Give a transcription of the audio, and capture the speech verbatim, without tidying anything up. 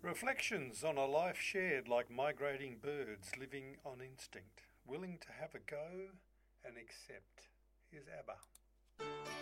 Reflections on a life shared like migrating birds living on instinct, willing to have a go and accept. Here's ABBA.